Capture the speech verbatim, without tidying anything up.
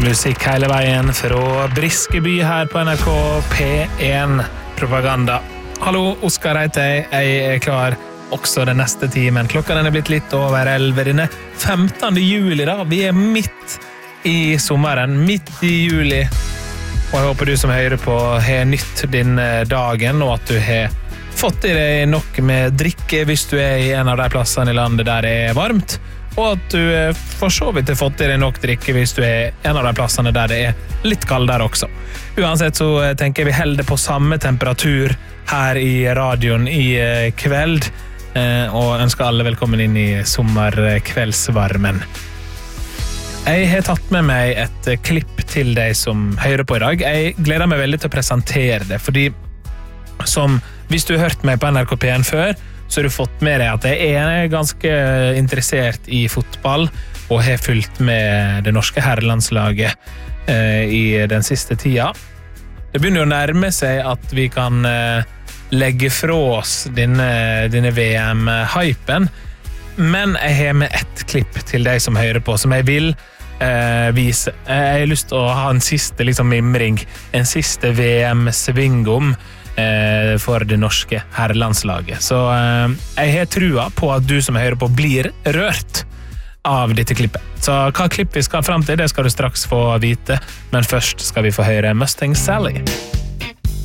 Musikk hele veien fra Briskeby her på N R K P én Propaganda. Hallo, Oskar heter jeg. Jeg er klar også den neste timen. Klokka den er blitt litt over elleve. Denne femtende juli da. Vi er midt i sommeren, midt i juli. Og jeg håper du som hører på har nytt din dagen, og at du har fått i deg nok med drikke hvis du er i en av de plassene i landet der det er varmt. Og at du for så vidt har fått i deg nok drikke hvis du er en av de plassene der det er litt kaldere også. Uansett så tenker jeg vi holder på samme temperatur her i radioen i kveld, og ønsker alle velkommen inn i sommerkveldsvarmen. Jeg har tatt med meg et klipp til deg som hører på i dag. Jeg gleder meg veldig til å presentere det, fordi som, hvis du har hørt meg på N R K P én før, så har du fått med deg at jeg er ganske interessert i fotball og har fulgt med det norske herrelandslaget eh, i den siste tida. Det begynner å nærme seg at vi kan eh, legge fra oss denne, denne V M-hypen, men jeg har med ett klipp til deg som hører på, som jeg vil eh, vise. Jeg har lyst til å ha en siste liksom, mimring, en siste V M-svingom for det norske herrelandslaget. Så eh, jeg har trua på at du som hører på blir rørt av dette klippet. Så hva klipp vi skal frem til, det skal du straks få vite, men først skal vi få høre Mustang Sally.